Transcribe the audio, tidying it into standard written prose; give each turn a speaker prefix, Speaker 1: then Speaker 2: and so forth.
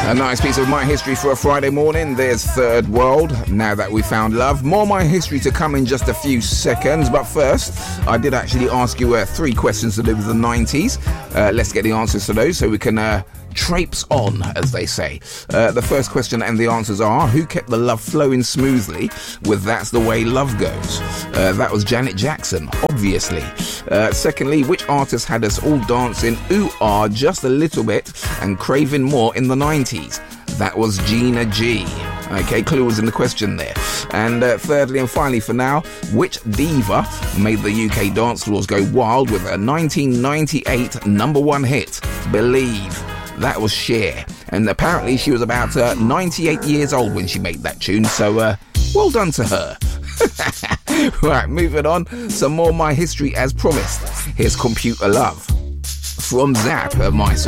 Speaker 1: A nice piece of My History for a Friday morning. There's Third World, Now That We Found Love. More My History to come in just a few seconds. But first, I did actually ask you 3 questions to do with the 90s. Let's get the answers to those so we can traipse on, as they say. The first question and the answers are, who kept the love flowing smoothly with That's the Way Love Goes? That was Janet Jackson, obviously. Secondly, which artist had us all dancing ooh-ah just a little bit and craving more in the 90s? That was Gina G. Okay, clue was in the question there. And thirdly and finally for now, which diva made the UK dance floors go wild with a 1998 #1 hit, Believe? That was Cher. And apparently she was about 98 years old when she made that tune, so well done to her. Right, moving on. Some more My History as promised. Here's Computer Love from Zap at My